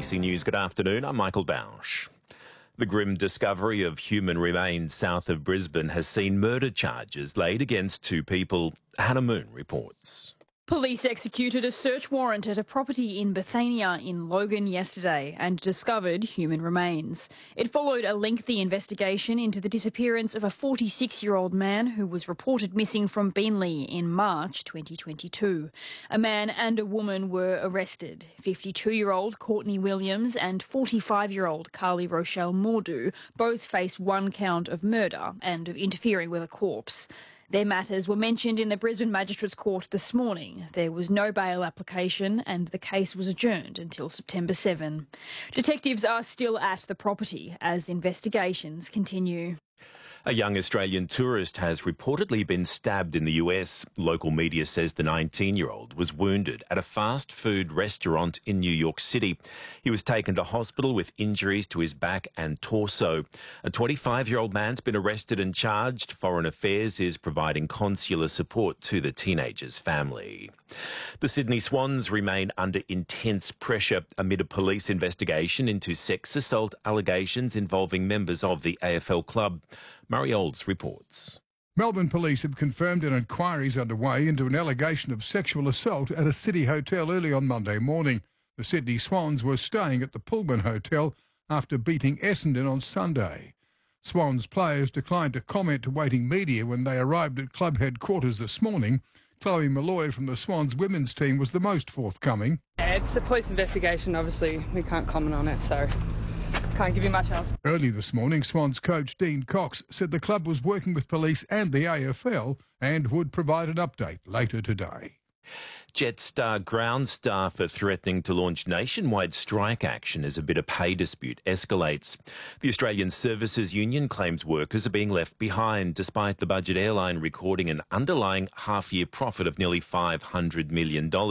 ABC News, good afternoon. I'm Michael Bausch. The grim discovery of human remains south of Brisbane has seen murder charges laid against two people. Hannah Moon reports. Police executed a search warrant at a property in Bethania in Logan yesterday and discovered human remains. It followed a lengthy investigation into the disappearance of a 46-year-old man who was reported missing from Beenleigh in March 2022. A man and a woman were arrested. 52-year-old Courtney Williams and 45-year-old Carly Rochelle Mordu both face one count of murder and of interfering with a corpse. Their matters were mentioned in the Brisbane Magistrates Court this morning. There was no bail application and the case was adjourned until September 7. Detectives are still at the property as investigations continue. A young Australian tourist has reportedly been stabbed in the US. Local media says the 19-year-old was wounded at a fast food restaurant in New York City. He was taken to hospital with injuries to his back and torso. A 25-year-old man's been arrested and charged. Foreign Affairs is providing consular support to the teenager's family. The Sydney Swans remain under intense pressure amid a police investigation into sex assault allegations involving members of the AFL club. Murray Olds reports. Melbourne police have confirmed an inquiry is underway into an allegation of sexual assault at a city hotel early on Monday morning. The Sydney Swans were staying at the Pullman Hotel after beating Essendon on Sunday. Swans players declined to comment to waiting media when they arrived at club headquarters this morning. Chloe Malloy from the Swans women's team was the most forthcoming. It's a police investigation, obviously. We can't comment on it, so can't give you much else. Early this morning, Swans coach Dean Cox said the club was working with police and the AFL and would provide an update later today. Jetstar ground staff are threatening to launch nationwide strike action as a bit of pay dispute escalates. The Australian Services Union claims workers are being left behind despite the budget airline recording an underlying half-year profit of nearly $500 million.